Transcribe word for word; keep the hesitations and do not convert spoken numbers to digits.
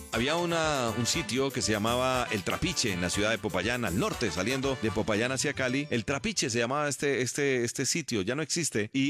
Había una, un sitio que se llamaba El Trapiche en la ciudad de Popayán, al norte, saliendo de Popayán hacia Cali. El Trapiche se llamaba este, este, este sitio, ya no existe. Y